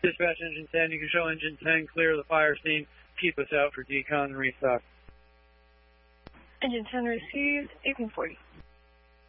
Dispatch Engine 10, you can show Engine 10 clear the fire scene. Keep us out for decon and restock. Engine 10 received, 1840.